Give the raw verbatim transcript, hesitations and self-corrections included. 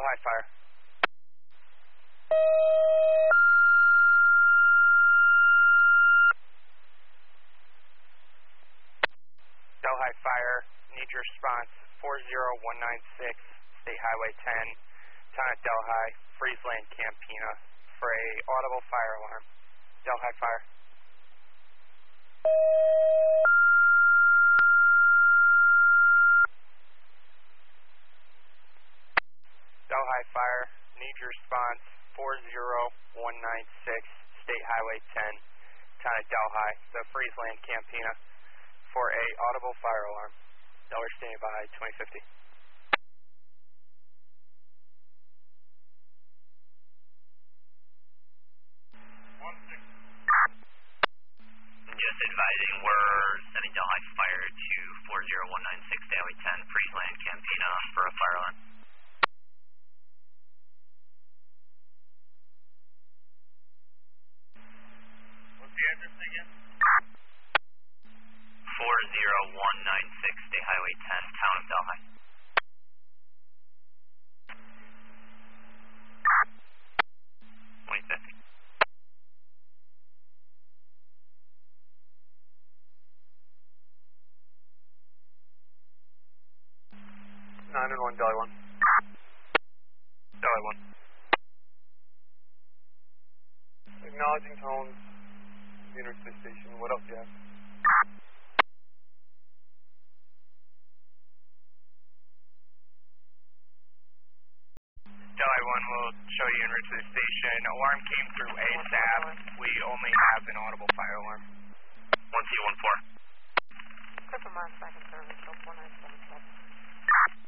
Delhi Fire. Delhi Fire, need your response four zero one nine six, State Highway ten, town of Delhi, Friesland, Campina, for a audible fire alarm. Delhi Fire. Delhi Fire, need your response four zero one nine six, State Highway ten, town of Delhi, the Friesland, Campina, for a audible fire alarm. Delhi standing by twenty fifty. Just advising, we're sending Delhi Fire to four zero one nine six, Highway ten, Friesland, Campina, for a fire alarm. What's the address again? four zero one nine six, State Highway ten, town of Delhi. twenty fifty. nine and one, Delhi one. Delhi one. Acknowledging tones, the interstate station. What else do you have? Delhi one will show you en route to the station. Alarm came through ASAP. We only have an audible fire alarm. one two one four. Clipper Mars, second service, four nine seven seven.